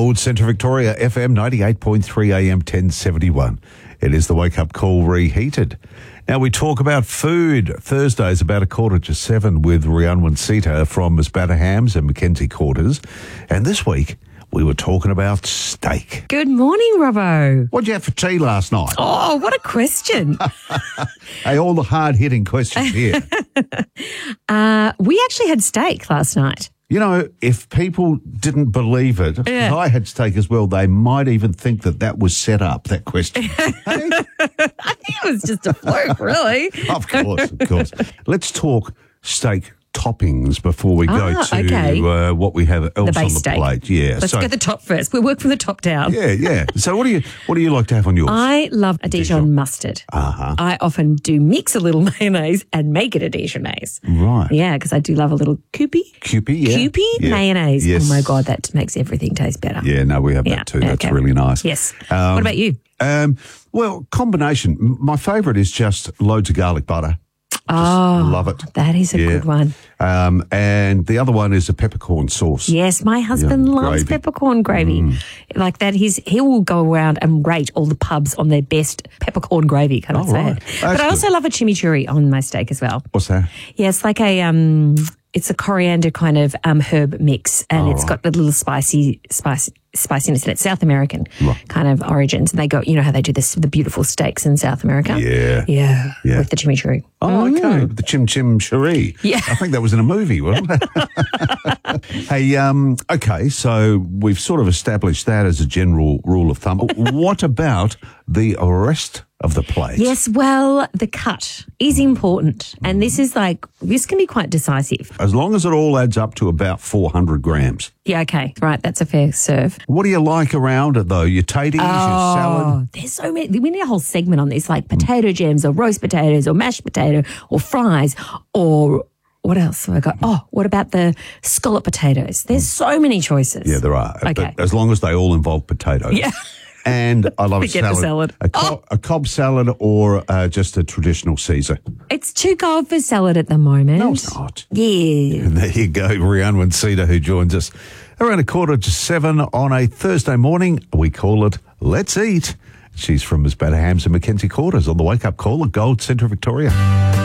Gold Centre Victoria, FM 98.3 AM 1071. It is the wake-up call reheated. Now we talk about food. Thursday is about 6:45 with Rhiannon Sita from Miss Batterhams and Mackenzie Quarters. And this week we were talking about steak. Good morning, Robbo. What'd you have for tea last night? Oh, what a question. Hey, all the hard-hitting questions here. We actually had steak last night. You know, if people didn't believe it, Yeah. I had steak as well, they might even think that was set up, that question. Hey? I think it was just a fluke, really. Of course. Let's talk steak toppings before we go to okay. what we have else The on base the steak. plate. Yeah. Let's go the top first. We'll work from the top down. Yeah. So what do you like to have on yours? I love a Dijon mustard. Uh-huh. I often do mix a little mayonnaise and make it a Dijonnaise. Right. Yeah, because I do love a little Kewpie. Yeah. Yeah. Mayonnaise. Yes. Oh, my God, that makes everything taste better. Yeah, no, we have that too. That's really nice. Yes. What about you? Well, combination. My favourite is just loads of garlic butter. Love it. That is a good one. And the other one is a peppercorn sauce. Yes, my husband loves gravy. peppercorn gravy. Like that, he will go around and rate all the pubs on their best peppercorn gravy, kind of say. Right. But I also love a chimichurri on my steak as well. What's that? Yeah, it's like it's a coriander kind of herb mix, and it's got a little spiciness in it. South American kind of origins. And they go, you know how they do the beautiful steaks in South America? Yeah. With the chimichurri. Oh, okay. The chim-chim-cheree. Yeah. I think that was in a movie, wasn't it? Hey, okay, so we've sort of established that as a general rule of thumb. What about the rest of the plate? Yes, well, the cut is important. And this can be quite decisive. As long as it all adds up to about 400 grams. Yeah, okay. Right, that's a fair serve. What do you like around it, though? Your taties, your salad? There's so many. We need a whole segment on this, like potato gems or roast potatoes or mashed potato or fries or what else have I got? Oh, what about the scallop potatoes? There's so many choices. Yeah, there are. Okay. But as long as they all involve potatoes. Yeah. And I love Forget the salad. A Cobb salad or just a traditional Caesar. It's too cold for salad at the moment. No, it's not. Yeah. And there you go, Rhiannon Sita, who joins us around 6:45 on a Thursday morning. We call it Let's Eat. She's from Miss Batterhams and Mackenzie Quarters on the Wake Up Call at Gold Centre Victoria.